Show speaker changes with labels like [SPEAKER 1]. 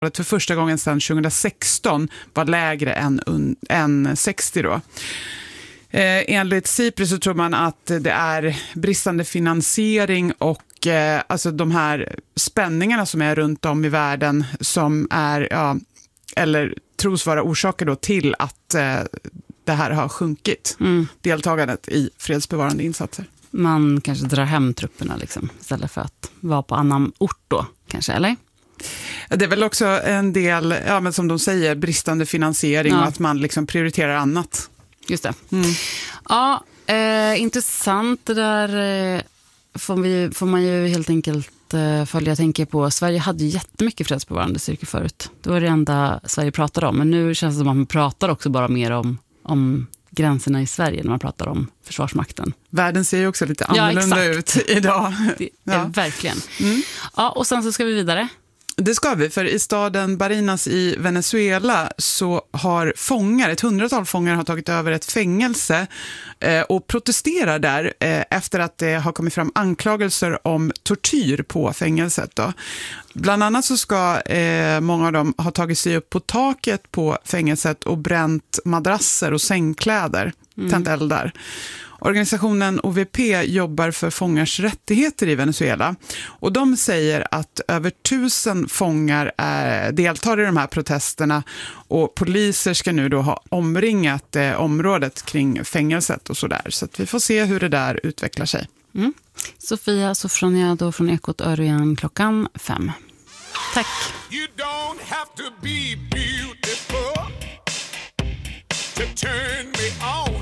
[SPEAKER 1] för första gången sedan 2016 var lägre än 60 då. Enligt SIPRI så tror man att det är bristande finansiering och alltså de här spänningarna som är runt om i världen som är, eller tros vara orsaker då till att det här har sjunkit, deltagandet i fredsbevarande insatser.
[SPEAKER 2] Man kanske drar hem trupperna liksom, istället för att vara på annan ort då, kanske, eller?
[SPEAKER 1] Det är väl också en del, men som de säger, bristande finansiering och att man liksom prioriterar annat.
[SPEAKER 2] Just det. Ja, intressant. Det där får man ju helt enkelt följa. Jag tänker på, Sverige hade jättemycket fredsbevarande styrkor förut. Det var det enda Sverige pratade om. Men nu känns det som att man pratar också bara mer om gränserna i Sverige när man pratar om Försvarsmakten.
[SPEAKER 1] Världen ser ju också lite annorlunda ut idag.
[SPEAKER 2] Verkligen. Ja, och sen så ska vi vidare.
[SPEAKER 1] Det ska vi, för i staden Barinas i Venezuela så har ett 100-tal fångar har tagit över ett fängelse och protesterar där efter att det har kommit fram anklagelser om tortyr på fängelset då. Bland annat så ska många av dem ha tagit sig upp på taket på fängelset och bränt madrasser och sängkläder, tänt eld där. Organisationen OVP jobbar för fångars rättigheter i Venezuela och de säger att över 1000 fångar deltar i de här protesterna och poliser ska nu då ha omringat området kring fängelset och sådär. Så att vi får se hur det där utvecklar sig.
[SPEAKER 2] Sofia Sofroniado från Ekot Örjan 5:00. Tack.
[SPEAKER 3] You don't have to be beautiful to turn me on.